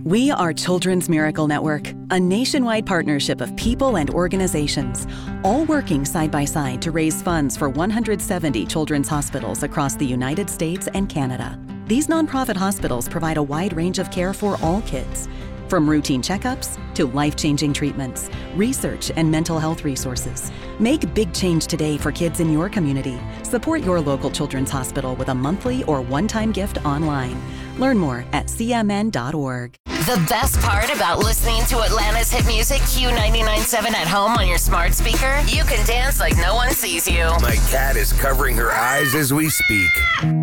We are Children's Miracle Network, a nationwide partnership of people and organizations, all working side by side to raise funds for 170 children's hospitals across the United States and Canada. These nonprofit hospitals provide a wide range of care for all kids, from routine checkups to life-changing treatments, research, and mental health resources. Make big change today for kids in your community. Support your local children's hospital with a monthly or one-time gift online. Learn more at cmn.org. The best part about listening to Atlanta's hit music Q99.7 at home on your smart speaker? You can dance like no one sees you. My cat is covering her eyes as we speak.